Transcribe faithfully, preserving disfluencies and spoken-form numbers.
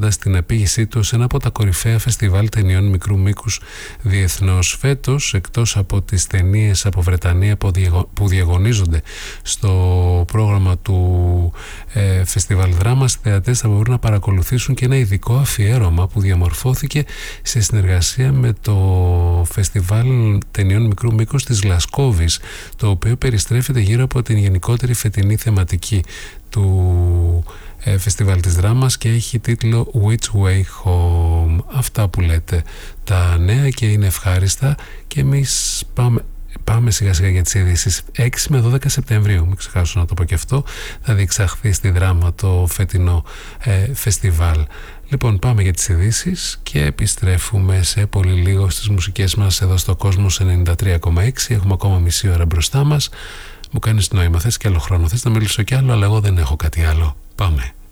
δίνοντας την απήγησή του σε ένα από τα κορυφαία φεστιβάλ ταινιών μικρού μήκους διεθνώς. Φέτος, εκτός από τις ταινίες από Βρετανία που διαγωνίζονται στο πρόγραμμα του ε, φεστιβάλ δράμας, οι θεατές θα μπορούν να παρακολουθήσουν και ένα ειδικό αφιέρωμα που διαμορφώθηκε σε συνεργασία με το φεστιβάλ ταινιών μικρού μήκους της Γλασκόβης, το οποίο περιστρέφεται γύρω από την γενικότερη φετινή θεματική του ε, φεστιβάλ της δράμας και έχει τίτλο Which Way Home. Αυτά που λέτε τα νέα και είναι ευχάριστα, και εμείς πάμε Πάμε σιγά σιγά για τις ειδήσεις. έξι με δώδεκα Σεπτεμβρίου, μην ξεχάσω να το πω και αυτό, θα διεξαχθεί στη Δράμα το φετινό ε, φεστιβάλ. Λοιπόν, πάμε για τις ειδήσεις και επιστρέφουμε σε πολύ λίγο στις μουσικές μας εδώ στο Κόσμος ενενήντα τρία κόμμα έξι. Έχουμε ακόμα μισή ώρα μπροστά μας. Μου κάνεις νόημα, θες και άλλο χρόνο, θες να μιλήσω κι άλλο, αλλά εγώ δεν έχω κάτι άλλο. Πάμε.